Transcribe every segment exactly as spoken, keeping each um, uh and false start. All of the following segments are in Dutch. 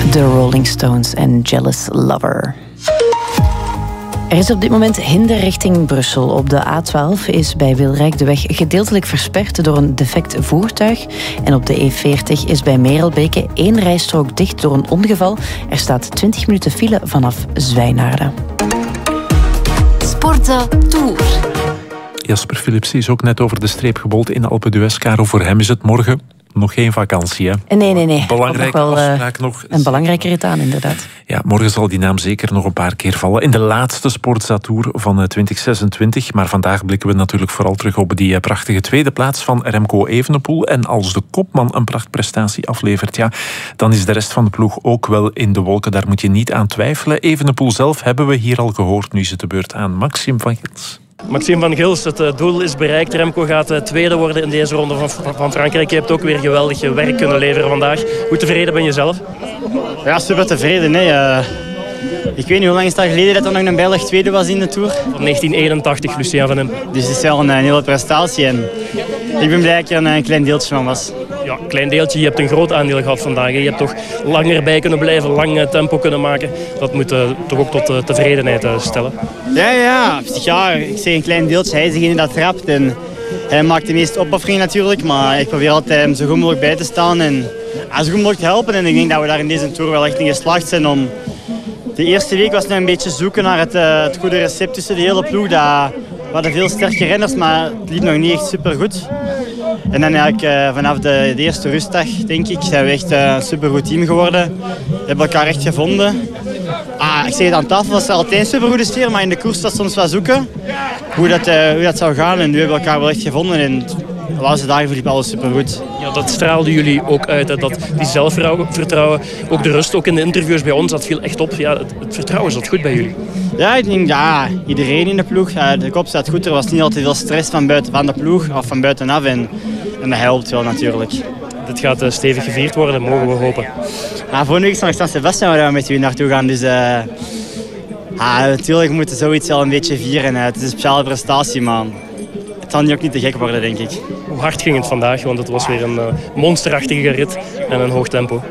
de Rolling Stones en Jealous Lover. Er is op dit moment hinder richting Brussel. Op de A twaalf is bij Wilrijk de weg gedeeltelijk versperd door een defect voertuig. En op de E veertig is bij Merelbeke één rijstrook dicht door een ongeval. Er staat twintig minuten file vanaf Zwijnaarden. Sportza Tour. Jasper Philipsen is ook net over de streep gebold in Alpe d'Huez. Caro, voor hem is het morgen nog geen vakantie, hè? Nee, nee, nee. Belangrijke nog wel, afspraak uh, nog. Een belangrijke rit aan, inderdaad. Ja, morgen zal die naam zeker nog een paar keer vallen. In de laatste Sportza Tour van twintig zesentwintig. Maar vandaag blikken we natuurlijk vooral terug op die prachtige tweede plaats van Remco Evenepoel. En als de kopman een prachtprestatie aflevert, ja, dan is de rest van de ploeg ook wel in de wolken. Daar moet je niet aan twijfelen. Evenepoel zelf hebben we hier al gehoord. Nu is het de beurt aan Maxime van Gils. Maxime van Gils, het doel is bereikt. Remco gaat tweede worden in deze ronde van, van Frankrijk. Je hebt ook weer geweldig werk kunnen leveren vandaag. Hoe tevreden ben je zelf? Ja, super tevreden. Hè. Uh, ik weet niet hoe lang is dat geleden dat er nog een Belg tweede was in de Tour. Van negentien eenentachtig, Lucien van hem. Dus het is wel een, een hele prestatie. En ik ben blij dat ik er een klein deeltje van was. Ja, een klein deeltje. Je hebt een groot aandeel gehad vandaag. Hè. Je hebt toch langer bij kunnen blijven, lang tempo kunnen maken. Dat moet uh, toch ook tot uh, tevredenheid uh, stellen. Ja, ja. ja, ik zeg een klein deeltje. Hij is degene dat trapt. En hij maakt de meeste opofferingen natuurlijk. Maar ik probeer altijd hem zo goed mogelijk bij te staan. En zo goed mogelijk te helpen. En ik denk dat we daar in deze Tour wel echt in geslaagd zijn om... De eerste week was nog een beetje zoeken naar het, uh, het goede recept tussen de hele ploeg. Dat, we hadden veel sterke renners, maar het liep nog niet echt super goed. En dan eigenlijk uh, vanaf de, de eerste rustdag, denk ik, zijn we echt uh, een supergoed team geworden. We hebben elkaar echt gevonden. Ah, ik zeg het, aan tafel was er altijd een supergoede sfeer, maar in de koers was soms wat zoeken hoe dat, uh, hoe dat zou gaan. En nu hebben we elkaar wel echt gevonden. En de laatste dagen verliep alles supergoed. Ja, dat straalden jullie ook uit, hè? Dat die zelfvertrouwen, ook de rust, ook in de interviews bij ons, dat viel echt op. Ja, het, het vertrouwen zat goed bij jullie. Ja, ik denk, ja, iedereen in de ploeg. Ja, de kop staat goed. Er was niet altijd veel stress van buiten van de ploeg of van buitenaf. En, en dat helpt wel natuurlijk. Dit gaat uh, stevig gevierd worden, mogen we hopen. Ja, volgende week is nog San Sebastian waar we met jullie naartoe gaan. Dus uh, ja, natuurlijk moeten we zoiets wel een beetje vieren. Het is een speciale prestatie, maar het zal nu ook niet te gek worden, denk ik. Hoe hard ging het vandaag? Want het was weer een uh, monsterachtige rit en een hoog tempo.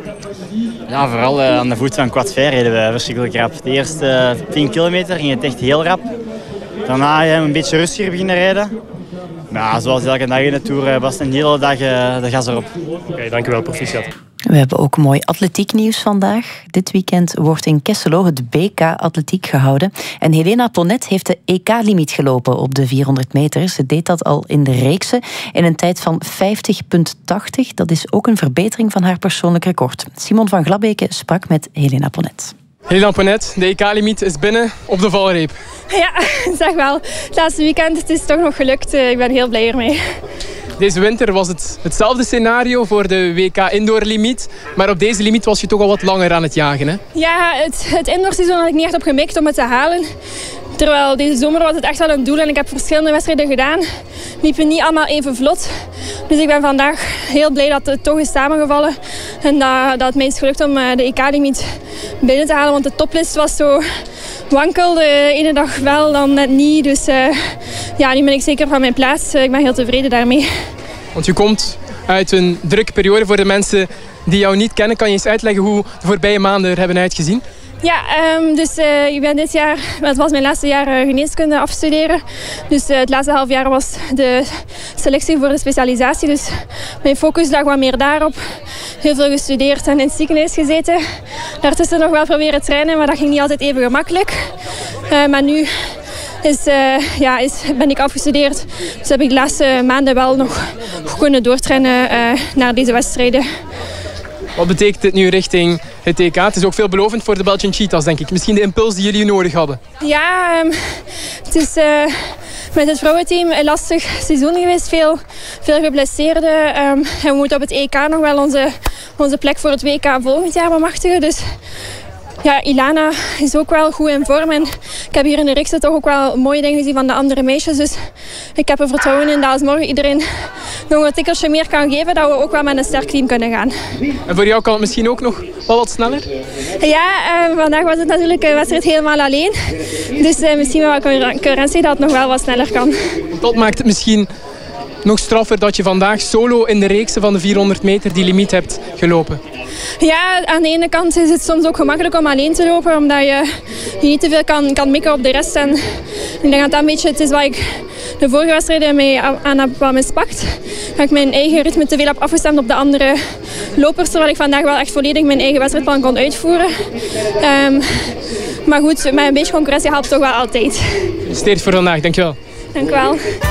Ja, vooral uh, aan de voet van Quad Fer reden we verschrikkelijk rap. De eerste uh, tien kilometer ging het echt heel rap. Daarna uh, een beetje rustiger beginnen rijden. Maar ja, zoals elke dag in de Tour uh, was het een hele dag uh, de gas erop. Oké, okay, dankjewel, proficiat. We hebben ook mooi atletiek nieuws vandaag. Dit weekend wordt in Kesselo het B K Atletiek gehouden. En Helena Ponnet heeft de E K-limiet gelopen op de vierhonderd meter. Ze deed dat al in de reekse in een tijd van vijftig komma tachtig. Dat is ook een verbetering van haar persoonlijk record. Simon van Glabeke sprak met Helena Ponnet. Helena Ponnet, de E K-limiet is binnen op de valreep. Ja, zeg wel. Het laatste weekend het is toch nog gelukt. Ik ben heel blij ermee. Deze winter was het hetzelfde scenario voor de W K Indoor-limiet. Maar op deze limiet was je toch al wat langer aan het jagen, hè? Ja, het, het indoorseizoen had ik niet echt op gemikt om het te halen. Terwijl deze zomer was het echt wel een doel en ik heb verschillende wedstrijden gedaan. Liepen niet allemaal even vlot. Dus ik ben vandaag heel blij dat het toch is samengevallen. En dat, dat het mij is gelukt om de E K-limiet binnen te halen. Want de toplist was zo wankel. De ene dag wel, dan net niet. Dus uh, ja, nu ben ik zeker van mijn plaats. Ik ben heel tevreden daarmee. Want je komt uit een drukke periode. Voor de mensen die jou niet kennen, kan je eens uitleggen hoe de voorbije maanden er hebben uitgezien? Ja, um, dus uh, ik ben dit jaar, het was mijn laatste jaar uh, geneeskunde afstuderen. Dus uh, het laatste half jaar was de selectie voor de specialisatie. Dus mijn focus lag wat meer daarop. Heel veel gestudeerd en in het ziekenhuis gezeten. Daartussen nog wel proberen trainen, maar dat ging niet altijd even gemakkelijk. Uh, maar nu is, uh, ja, is, ben ik afgestudeerd. Dus heb ik de laatste maanden wel nog kunnen doortrainen uh, naar deze wedstrijden. Wat betekent dit nu richting het E K? Het is ook veelbelovend voor de Belgian Cheetahs, denk ik. Misschien de impuls die jullie nodig hadden. Ja, um, het is uh, met het vrouwenteam een lastig seizoen geweest. Veel, veel geblesseerden. Um, en we moeten op het E K nog wel onze, onze plek voor het W K volgend jaar bemachtigen. Dus ja, Ilana is ook wel goed in vorm. En ik heb hier in de reekse toch ook wel mooie dingen gezien van de andere meisjes. Dus ik heb er vertrouwen in dat als morgen iedereen nog een tikkeltje meer kan geven, dat we ook wel met een sterk team kunnen gaan. En voor jou kan het misschien ook nog wel wat sneller? Ja, uh, vandaag was het natuurlijk een wedstrijd helemaal alleen. Dus uh, misschien wel concurrentie dat het nog wel wat sneller kan. Dat maakt het misschien nog straffer dat je vandaag solo in de reeksen van de vierhonderd meter die limiet hebt gelopen. Ja, aan de ene kant is het soms ook gemakkelijk om alleen te lopen, omdat je, je niet te veel kan, kan mikken op de rest. En ik denk dat dat een beetje het is wat ik de vorige wedstrijden mee aan heb wat mispakt. Dat ik mijn eigen ritme te veel heb afgestemd op de andere lopers, terwijl ik vandaag wel echt volledig mijn eigen wedstrijdplan kon uitvoeren. Um, maar goed, met een beetje concurrentie helpt toch wel altijd. Gefeliciteerd voor vandaag, dankjewel. Dank u wel.